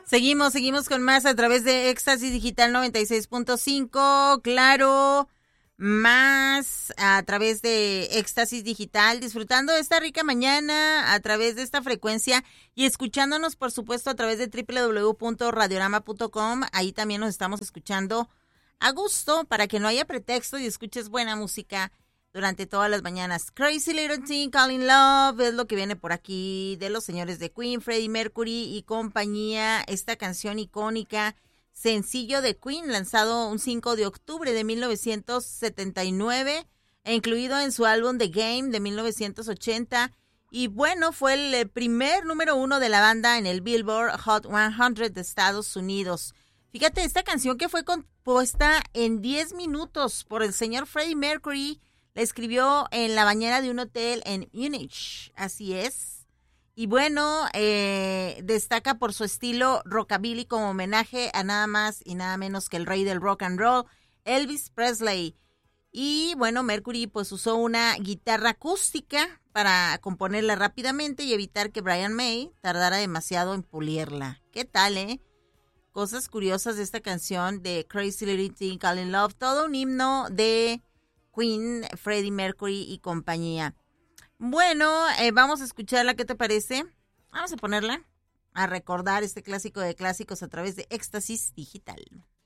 Seguimos con más a través de Éxtasis Digital 96.5, claro, más a través de Éxtasis Digital, disfrutando de esta rica mañana a través de esta frecuencia y escuchándonos, por supuesto, a través de www.radiorama.com. Ahí también nos estamos escuchando a gusto para que no haya pretexto y escuches buena música durante todas las mañanas. Crazy Little Thing, Calling Love, es lo que viene por aquí de los señores de Queen, Freddie Mercury y compañía. Esta canción icónica, sencillo de Queen, lanzado un 5 de octubre de 1979 e incluido en su álbum The Game de 1980. Y bueno, fue el primer número 1 de la banda en el Billboard Hot 100 de Estados Unidos. Fíjate, esta canción que fue compuesta en 10 minutos por el señor Freddie Mercury, la escribió en la bañera de un hotel en Múnich, así es. Y bueno, destaca por su estilo rockabilly como homenaje a nada más y nada menos que el rey del rock and roll, Elvis Presley. Y bueno, Mercury pues usó una guitarra acústica para componerla rápidamente y evitar que Brian May tardara demasiado en pulirla. ¿Qué tal, Cosas curiosas de esta canción de Crazy Little Thing, Calling Love, todo un himno de Queen, Freddie Mercury y compañía. Bueno, vamos a escucharla, ¿qué te parece? Vamos a ponerla a recordar este clásico de clásicos a través de Éxtasis Digital.